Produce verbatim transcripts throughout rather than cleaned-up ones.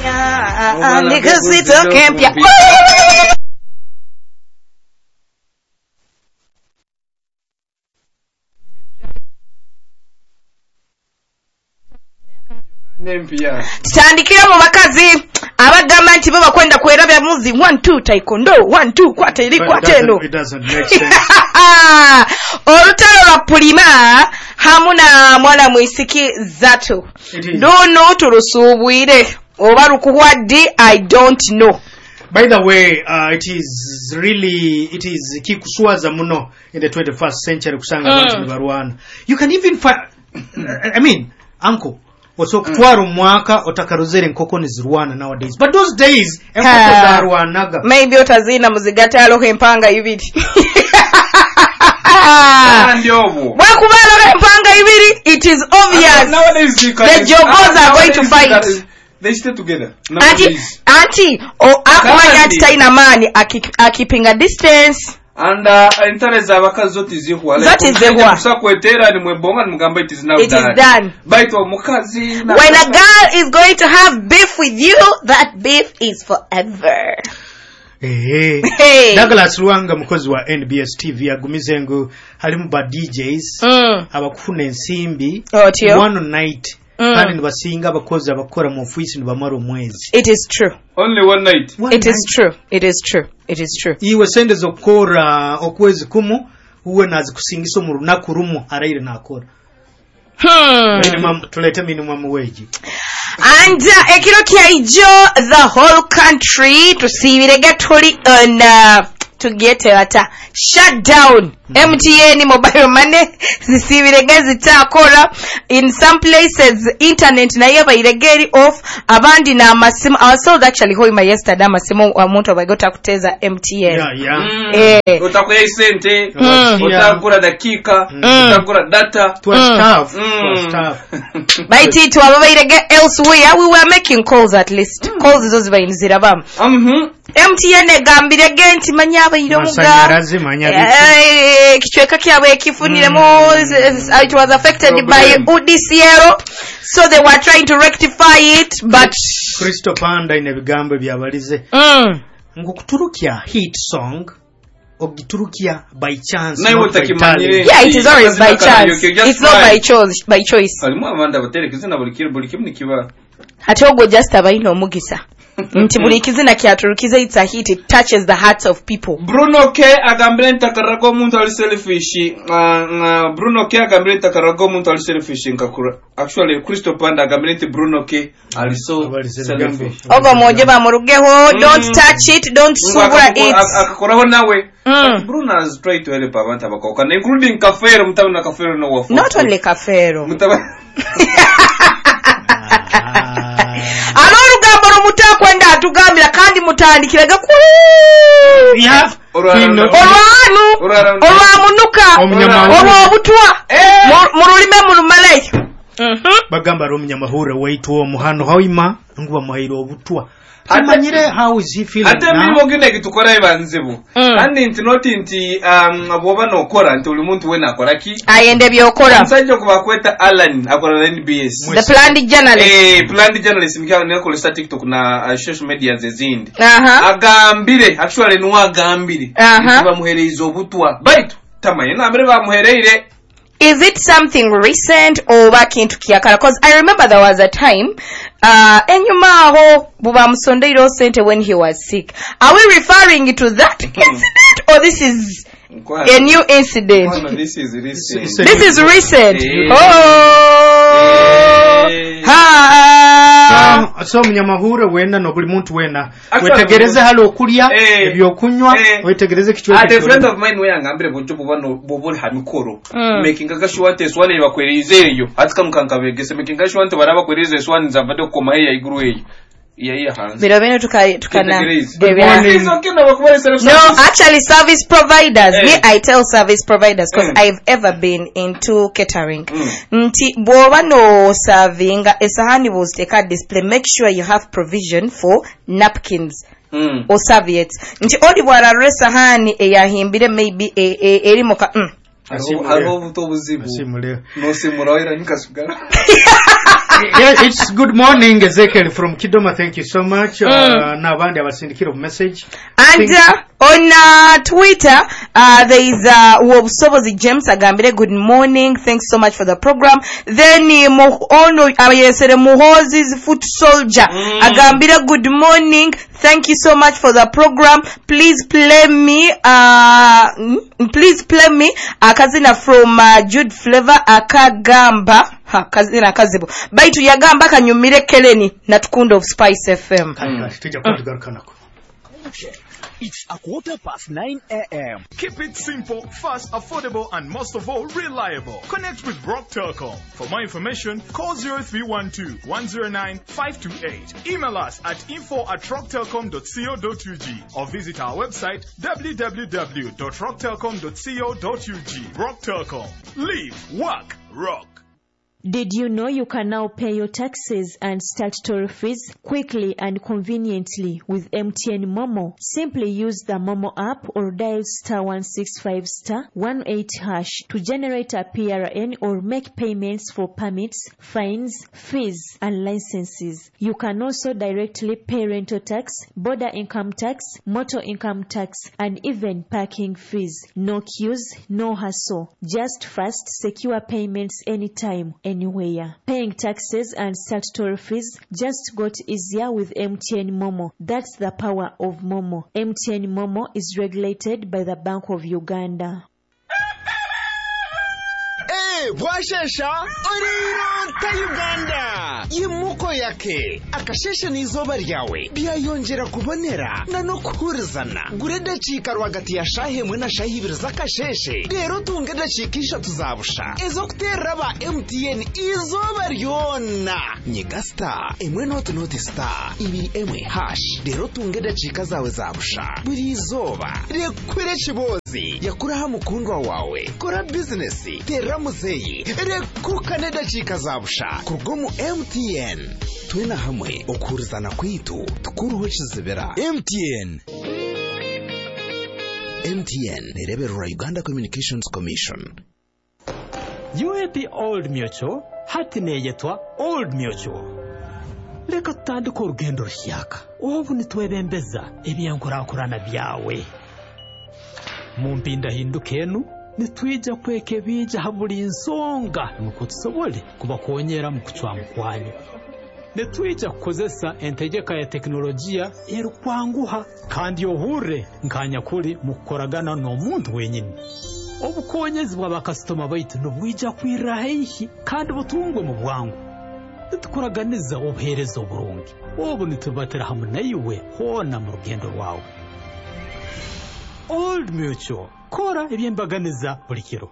nikazitoke mpya. Nempia tandikira mu bakazi abagamba nti baba kwenda kwerabya muzi one two taekwondo one two kwata eri kwata eno. It doesn't make sense. Olutalo lwa Pulima hamuna mwana mwisiki Zato dono tulusuubwire oba lukuwadde I don't know. By the way, uh, it is really, it is kikuswaza muno in the twenty-first century kusanga abantu mm. barwana. You can even find, I mean, uncle, also kutwara mwaka otakaruzere nkoko nizirwana nowadays. But those days, enkoko zarwanaga. Maybe otazina muzigata aloho empanga ibiri. Wakubala empanga ibiri, it is obvious. Nowadays, the Jogos are going to fight. They stay together. Auntie, auntie, oh, akumanya ati taina mani akipinga distance. And uh, interest abakazi zoti zihwa. That is the one. Kusakwetera ni mwebonga ni mugamba it is now it done. It is done. Baito mukazi. When a girl is going to have beef with you, that beef is forever. Hey, hey. Douglas Ruanga mukozi wa N B S T V agumizengo halimu ba D Js mm. abakufuna ensimbi oh, one night mm. kandi nibasinga abakozi abakora mu office nibamara omwezi. It is true. Only one night. One it night. Is true. It is true. It is true. Iwe sende zokora okwezi kumu uwe nazikusingiso mu runaku rumu araire nakora. Hmm. Minimum tulete minimum wage. And uh, ekiro kyaijo the whole country to see tuli on uh, to get ata shut down. Mm. M T N mobile money zisibirege zitakora in some places internet na yeba iregeri off abandi na masimu. I was told actually hoima yesterday masimu omuntu abagota kuteza M T N. Yeah, yeah. Mm. Eh utakuya isente mm. utakura dakika mm. utakura data to mm. staff to staff baiti to ababa irege elsewhere we were making calls at least mm. calls zo ziba inzira bam mhm M T N gambire genti manyaba iromuga masanyarazi manyabiti kichweka kyabwe kifunire mo it was affected problem. By U D C L so they were trying to rectify it but Crystal Panda ine bigambo byabalize mm. ngokuturukya hit song ogiturukia by chance na not by talent. Yeah, it is always by chance. It's not by choice by choice alimu abanda batereke na bulikiro bulikimu nikiba ati ogwo just abaino omugisa nti buli kizina kyaturukiza it's a hit, it touches the hearts of people. Bruno K agambire ntakarago muntu ali selfish uh, uh, Bruno K agambire ntakarago muntu ali selfish nkakura actually Crystal Panda agambire nti Bruno K ali so selfish ogo moje ba murugeho mm. don't touch it, don't subra it akakoraho nawe mm. Bruno has tried to help abantu abakoka including Kafero mtabu na Kafero no wafu not only Kafero mtabu alorugamboro mutakwenda atugambira kandi mutandikiraga ku yeah olwanu olwamunuka olwobutwa mu lulime mu lumalaya bagamba romunyamahura waitu omuhano hawima nguba muhairo obutwa amanyire how is he feeling ate mimo gine gitukora ibanzibu kandi nti noti nti um aboba nokora nti uli muntu we nakoraki ayende byokora nsajjo kubakweta Alan akora N B S the planned journalist eh planned journalist mkya neko sa TikTok na uh, social media zezindi aha agambire actually no agambire bamuhereza obutwa baitu tamaye nambere bamuhereire. Is it something recent or back into Kiakara? Because I remember there was a time, uh, Enyumaho Buba Msondeiro Center when he was sick. Are we referring to that incident or this is a new incident? No, no, this is recent. This is recent. Hey. Oh, hey. Ha. So, so mnyamahura wenda no buli muntu wenda wetegereze halo okulya ebyo kunywa wetegereze kichwe. A friend of mine we angambire bonjo bubano bobole hamikoro making agashwante swane bakwerezeyo atika mukankabegese making agashwante baraba kwereze swane nzabade ko mahe ya iguru eyo iya iya hanze birabene tuka tukana no actually service providers hey. Me I tell service providers because mm. I've ever been into catering nti mm. boba no serving esahani was take display make sure you have provision for napkins mm. or serviettes nti odi bwara resahani eyahimbire maybe eri moka mm. Halo buto buzibu no simuraira nikasugara Yeah, it's good morning, Ezekiel from Kidoma. Thank you so much. Uh, mm. Nabandi abasindikira message. And uh, on uh, Twitter, uh, there is uh, Wobusobozi James Agambire. Good morning. Thanks so much for the program. Then uh, Mohono Ayesere Muhozi's Foot Soldier mm. Agambire. Good morning. Thank you so much for the program. Please play me. Uh, please play me. Akazina from uh, Jude Flavor Akagamba. Ha, kazina kazibu. Baitu yagamba kanyumire keleni na tukundo of Spice F M. Mm. It's a quarter past nine a.m. Keep it simple, fast, affordable, and most of all, reliable. Connect with Rock Telecom. For more information, call zero three one two, one zero nine, five two eight. Email us at info at rock telecom dot co dot u g or visit our website w w w dot rock telecom dot co dot u g. Rock Telecom. Live, work, rock. Did you know you can now pay your taxes and statutory fees quickly and conveniently with M T N Momo? Simply use the Momo app or dial star one six five star one eight hash to generate a P R N or make payments for permits, fines, fees, and licenses. You can also directly pay rental tax, border income tax, motor income tax, and even parking fees. No queues, no hassle. Just fast, secure payments anytime, anywhere. Paying taxes and statutory fees just got easier with M T N Momo. That's the power of Momo. M T N Momo is regulated by the Bank of Uganda. Hey, bwashesha oriro ta Uganda yimuko yake akashesha n'izoba ryawe byayongera kubonera na no kuhurizana gurede cika rwagati ya shahe mwe na shahi ibiri zakasheshe rero tungede cikisha tuzabusha ezo kuteraba M T N izoba ryona nyigasta emwe not not star ibi emwe hash rero tungede cika zawe zabusha buri izoba rekwere kibozi yakuraha mukundwa wawe kora business tera muzeyi rekukane dacika zabusha kurgomu M T N twena hamwe okurizana kwitu tukuruho kizibera M T N M T N nereberera Uganda Communications Commission. U A P Old Mutual hati neyetwa Old Mutual. Leka tutandika urugendo rushyaka ubu nitwebembeza ebyankurankurana byawe mu mpinda hindukenu nitwija kweke bija haburi insonga nuko tusobole kuba konyera mu kucwa mukwanyu nitwija kukozesa entegeka ya teknolojia erukwanguha kandi yohure nkanya kuri mukoragana no muntu wenyine obukonyezi bwa customer baitu nubwija kwirahihi kandi butungwe mu bwangu nitukuraganiza obuherezo burungi obu nitubatera hamwe nayiwe hona mu rugendo rwawe. Old Mutual kora ebyembaganiza buli kiro.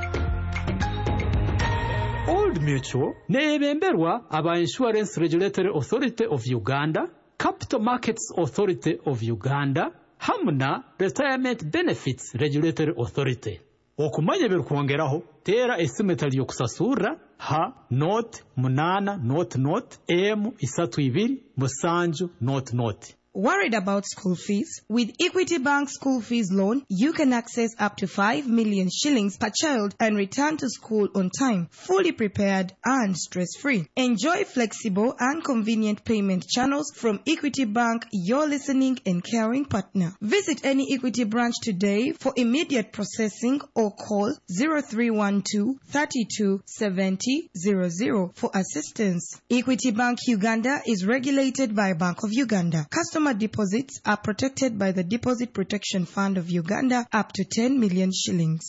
Old Mutual nebemberwa aba Insurance Regulatory Authority of Uganda, Capital Markets Authority of Uganda, hamna Retirement Benefits Regulatory Authority. Okumanya berukongeraho tera estimate yo kusasura ha note munana note note m isatu ibiri musanju note note. Worried about school fees? With Equity Bank School Fees Loan, you can access up to five million shillings per child and return to school on time, fully prepared and stress-free. Enjoy flexible and convenient payment channels from Equity Bank, your listening and caring partner. Visit any Equity branch today for immediate processing or call zero three one two, three two seven zero zero zero for assistance. Equity Bank Uganda is regulated by Bank of Uganda. Customer deposits are protected by the Deposit Protection Fund of Uganda up to ten million shillings.